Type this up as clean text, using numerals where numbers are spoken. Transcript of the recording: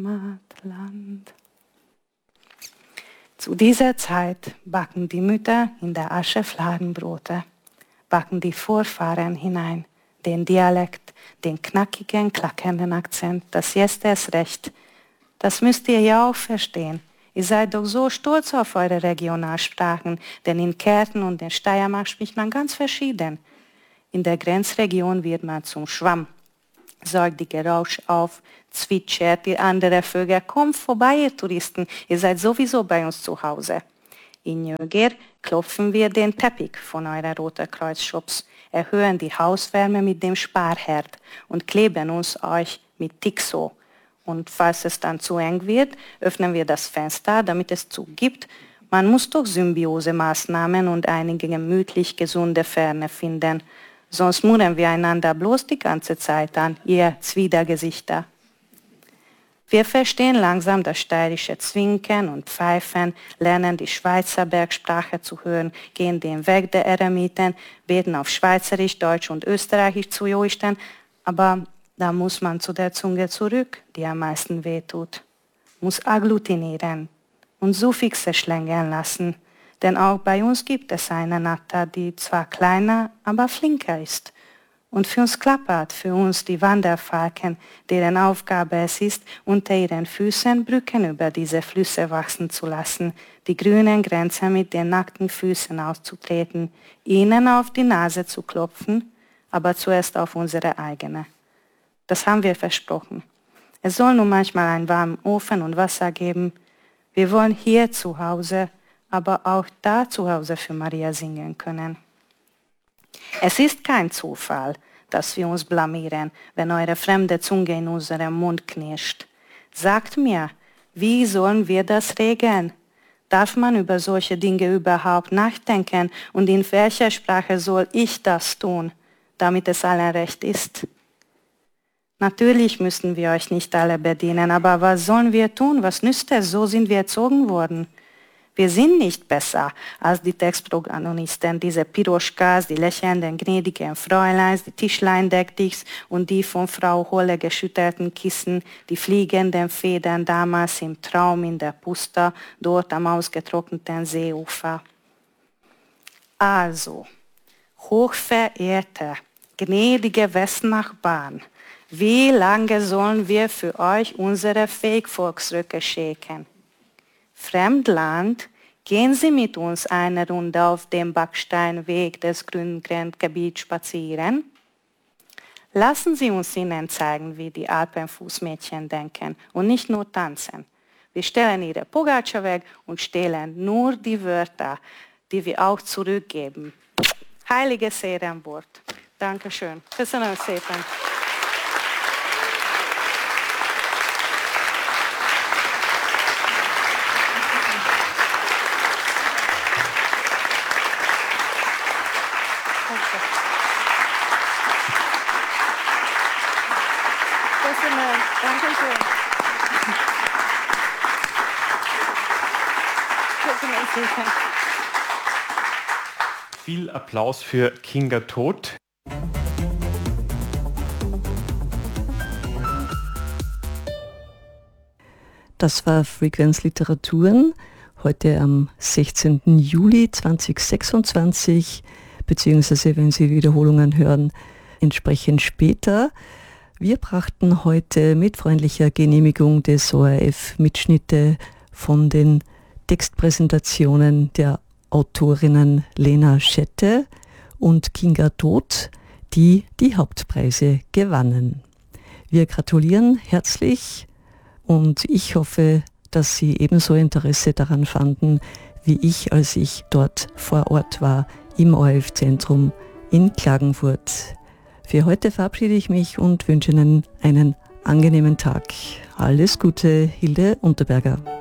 Heimatland. Zu dieser Zeit backen die Mütter in der Asche Fladenbrote, backen die Vorfahren hinein, den Dialekt, den knackigen, klackernden Akzent, das Jetzt erst recht. Das müsst ihr ja auch verstehen. Ihr seid doch so stolz auf eure Regionalsprachen, denn in Kärnten und in Steiermark spricht man ganz verschieden. In der Grenzregion wird man zum Schwamm. Sorgt die Geräusch auf, zwitschert, ihr andere Vögel, kommt vorbei, ihr Touristen, ihr seid sowieso bei uns zu Hause. In Jöger klopfen wir den Teppich von eurer Roter Kreuz-Shops, erhöhen die Hauswärme mit dem Sparherd und kleben uns euch mit Tixo. Und falls es dann zu eng wird, öffnen wir das Fenster, damit es Zug gibt. Man muss doch Symbiosemaßnahmen und einige gemütlich gesunde Ferne finden. Sonst murren wir einander bloß die ganze Zeit an, ihr Zwidergesichter. Wir verstehen langsam das steirische Zwinken und Pfeifen, lernen die Schweizer Bergsprache zu hören, gehen den Weg der Eremiten, beten auf Schweizerisch, Deutsch und Österreichisch zu Joisten, aber da muss man zu der Zunge zurück, die am meisten wehtut, muss agglutinieren und Suffixe schlängeln lassen. Denn auch bei uns gibt es eine Natter, die zwar kleiner, aber flinker ist. Und für uns klappert, für uns die Wanderfalken, deren Aufgabe es ist, unter ihren Füßen Brücken über diese Flüsse wachsen zu lassen, die grünen Grenzen mit den nackten Füßen auszutreten, ihnen auf die Nase zu klopfen, aber zuerst auf unsere eigene. Das haben wir versprochen. Es soll nun manchmal einen warmen Ofen und Wasser geben. Wir wollen hier zu Hause, aber auch da zu Hause für Maria singen können. Es ist kein Zufall, dass wir uns blamieren, wenn eure fremde Zunge in unserem Mund knirscht. Sagt mir, wie sollen wir das regeln? Darf man über solche Dinge überhaupt nachdenken und in welcher Sprache soll ich das tun, damit es allen recht ist? Natürlich müssen wir euch nicht alle bedienen, aber was sollen wir tun? Was nützt es? So sind wir erzogen worden. Wir sind nicht besser als die Textprotagonisten, diese Piroschkas, die lächelnden, gnädigen Fräuleins, die Tischlein-Deckdichs und die von Frau Holle geschüttelten Kissen, die fliegenden Federn damals im Traum in der Pusta, dort am ausgetrockneten Seeufer. Also, hochverehrte, gnädige Westnachbarn, wie lange sollen wir für euch unsere Fake-Volksröcke schäken? Fremdland, gehen Sie mit uns eine Runde auf dem Backsteinweg des grünen Grenzgebiets spazieren? Lassen Sie uns Ihnen zeigen, wie die Alpenfußmädchen denken und nicht nur tanzen. Wir stellen Ihre Pogača weg und stehlen nur die Wörter, die wir auch zurückgeben. Heiliges Ehrenwort. Dankeschön. Köszönöm szépen. Viel Applaus für Kinga Todt. Das war Frequenz Literaturen, heute am 16. Juli 2026, beziehungsweise, wenn Sie Wiederholungen hören, entsprechend später. Wir brachten heute mit freundlicher Genehmigung des ORF Mitschnitte von den Textpräsentationen der Autorinnen Lena Schette und Kinga Todt, die die Hauptpreise gewannen. Wir gratulieren herzlich und ich hoffe, dass Sie ebenso Interesse daran fanden, wie ich, als ich dort vor Ort war, im ORF-Zentrum in Klagenfurt. Für heute verabschiede ich mich und wünsche Ihnen einen angenehmen Tag. Alles Gute, Hilde Unterberger.